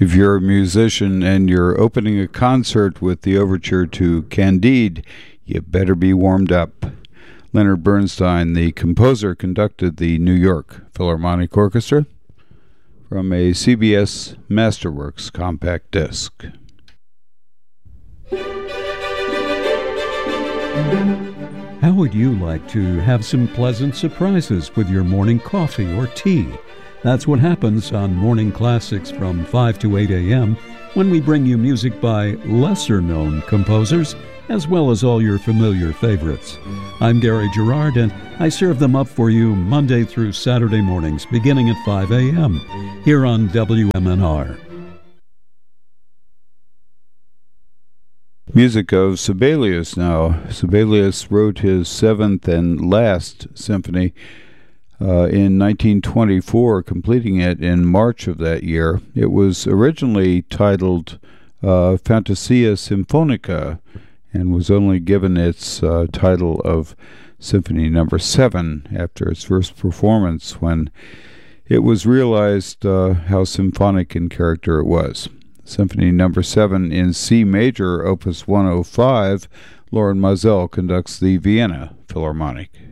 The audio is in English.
If you're a musician and you're opening a concert with the overture to Candide, you better be warmed up. Leonard Bernstein, the composer, conducted the New York Philharmonic Orchestra from a CBS Masterworks compact disc. How would you like to have some pleasant surprises with your morning coffee or tea? That's what happens on Morning Classics from 5 to 8 a.m. when we bring you music by lesser-known composers as well as all your familiar favorites. I'm Gary Gerard, and I serve them up for you Monday through Saturday mornings beginning at 5 a.m. here on WMNR. Music of Sibelius now. Sibelius wrote his seventh and last symphony in 1924, completing it in March of that year. It was originally titled Fantasia Symphonica and was only given its title of Symphony No. 7 after its first performance, when it was realized how symphonic in character it was. Symphony No. 7 in C major, Opus 105, Loren Maazel conducts the Vienna Philharmonic.